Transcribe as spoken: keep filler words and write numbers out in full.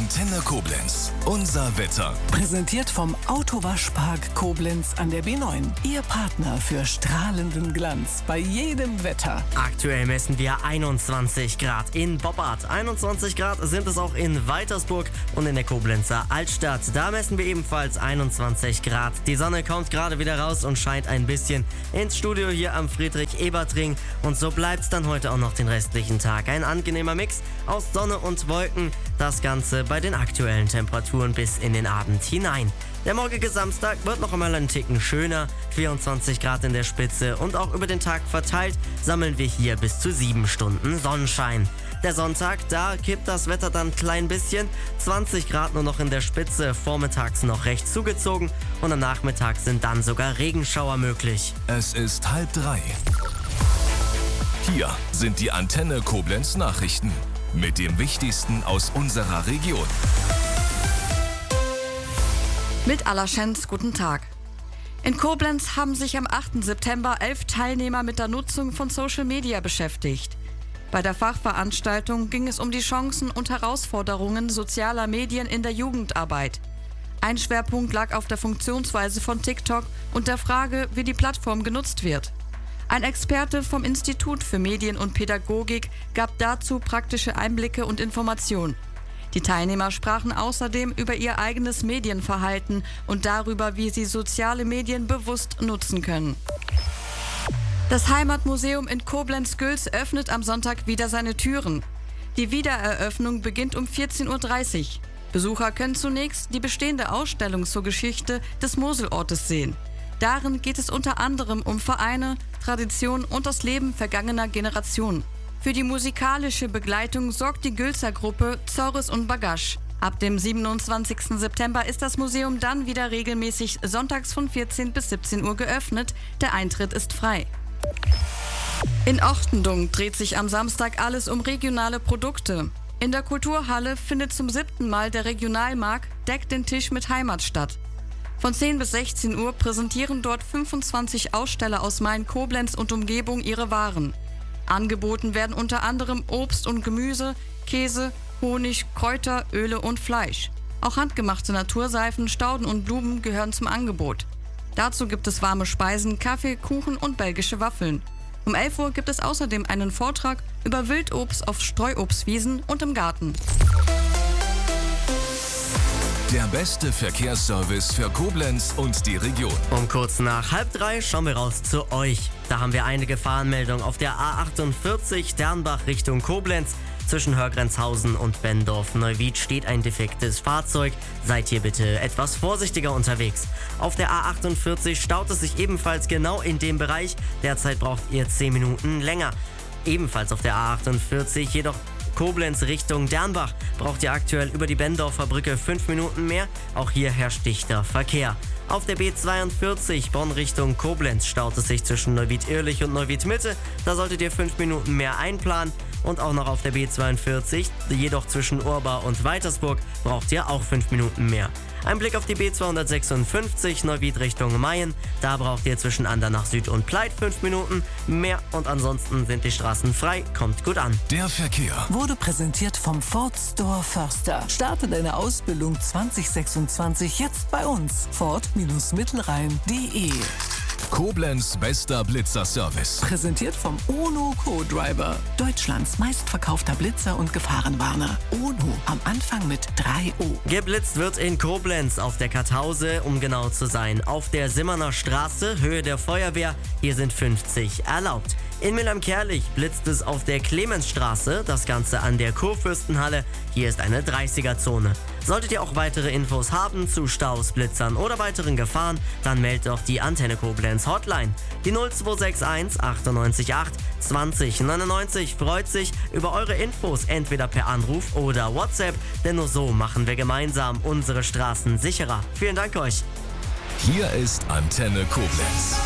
Antenne Koblenz. Unser Wetter. Präsentiert vom Autowaschpark Koblenz an der B neun. Ihr Partner für strahlenden Glanz bei jedem Wetter. Aktuell messen wir einundzwanzig Grad in Boppard. einundzwanzig Grad sind es auch in Waltersburg und in der Koblenzer Altstadt. Da messen wir ebenfalls einundzwanzig Grad. Die Sonne kommt gerade wieder raus und scheint ein bisschen ins Studio hier am Friedrich-Ebert-Ring. Und so bleibt es dann heute auch noch den restlichen Tag. Ein angenehmer Mix aus Sonne und Wolken. Das Ganze bei den aktuellen Temperaturen bis in den Abend hinein. Der morgige Samstag wird noch einmal einen Ticken schöner. vierundzwanzig Grad in der Spitze und auch über den Tag verteilt sammeln wir hier bis zu sieben Stunden Sonnenschein. Der Sonntag, da kippt das Wetter dann ein klein bisschen. zwanzig Grad nur noch in der Spitze, vormittags noch recht zugezogen und am Nachmittag sind dann sogar Regenschauer möglich. Es ist halb drei. Hier sind die Antenne Koblenz Nachrichten mit dem Wichtigsten aus unserer Region. Mit Alaschenz, guten Tag. In Koblenz haben sich am achten September elf Teilnehmer mit der Nutzung von Social Media beschäftigt. Bei der Fachveranstaltung ging es um die Chancen und Herausforderungen sozialer Medien in der Jugendarbeit. Ein Schwerpunkt lag auf der Funktionsweise von TikTok und der Frage, wie die Plattform genutzt wird. Ein Experte vom Institut für Medien und Pädagogik gab dazu praktische Einblicke und Informationen. Die Teilnehmer sprachen außerdem über ihr eigenes Medienverhalten und darüber, wie sie soziale Medien bewusst nutzen können. Das Heimatmuseum in Koblenz-Gülz öffnet am Sonntag wieder seine Türen. Die Wiedereröffnung beginnt um vierzehn Uhr dreißig. Besucher können zunächst die bestehende Ausstellung zur Geschichte des Moselortes sehen. Darin geht es unter anderem um Vereine, Tradition und das Leben vergangener Generationen. Für die musikalische Begleitung sorgt die Gülzer Gruppe Zorris und Bagasch. Ab dem siebenundzwanzigsten September ist das Museum dann wieder regelmäßig sonntags von vierzehn bis siebzehn Uhr geöffnet. Der Eintritt ist frei. In Ochtendung dreht sich am Samstag alles um regionale Produkte. In der Kulturhalle findet zum siebten Mal der Regionalmarkt Deck den Tisch mit Heimat statt. Von zehn bis sechzehn Uhr präsentieren dort fünfundzwanzig Aussteller aus Main-Koblenz und Umgebung ihre Waren. Angeboten werden unter anderem Obst und Gemüse, Käse, Honig, Kräuter, Öle und Fleisch. Auch handgemachte Naturseifen, Stauden und Blumen gehören zum Angebot. Dazu gibt es warme Speisen, Kaffee, Kuchen und belgische Waffeln. Um elf Uhr gibt es außerdem einen Vortrag über Wildobst auf Streuobstwiesen und im Garten. Der beste Verkehrsservice für Koblenz und die Region. Um kurz nach halb drei schauen wir raus zu euch. Da haben wir eine Gefahrenmeldung auf der A achtundvierzig Dernbach Richtung Koblenz. Zwischen Hörgrenzhausen und Bendorf-Neuwied steht ein defektes Fahrzeug. Seid hier bitte etwas vorsichtiger unterwegs. Auf der A achtundvierzig staut es sich ebenfalls genau in dem Bereich. Derzeit braucht ihr zehn Minuten länger. Ebenfalls auf der A achtundvierzig, jedoch Koblenz Richtung Dernbach, braucht ihr aktuell über die Bendorfer Brücke fünf Minuten mehr. Auch hier herrscht dichter Verkehr. Auf der B zweiundvierzig Bonn Richtung Koblenz staut es sich zwischen Neuwied-Irlich und Neuwied-Mitte. Da solltet ihr fünf Minuten mehr einplanen. Und auch noch auf der B zweiundvierzig, jedoch zwischen Urbar und Waltersburg, braucht ihr auch fünf Minuten mehr. Ein Blick auf die B zweihundertsechsundfünfzig Neuwied Richtung Mayen. Da braucht ihr zwischen Andernach Süd und Pleit fünf Minuten mehr. Und ansonsten sind die Straßen frei. Kommt gut an. Der Verkehr Wurde präsentiert vom Ford Store Förster. Starte deine Ausbildung zwanzig sechsundzwanzig jetzt bei uns. Ford-Mittelrhein punkt de. Koblenz bester Blitzer-Service. Präsentiert vom Ono Co-Driver. Deutschlands meistverkaufter Blitzer und Gefahrenwarner. Ono am Anfang mit drei O. Geblitzt wird in Koblenz auf der Karthause, um genau zu sein. Auf der Simmerner Straße, Höhe der Feuerwehr, hier sind fünfzig erlaubt. In Mülheim-Kerlich blitzt es auf der Clemensstraße, das Ganze an der Kurfürstenhalle. Hier ist eine dreißiger-Zone. Solltet ihr auch weitere Infos haben zu Staus, Blitzern oder weiteren Gefahren, dann meldet doch die Antenne Koblenz Hotline. Die null zwei sechs eins achtundneunzig acht zwanzig neunundneunzig freut sich über eure Infos entweder per Anruf oder WhatsApp, denn nur so machen wir gemeinsam unsere Straßen sicherer. Vielen Dank euch. Hier ist Antenne Koblenz.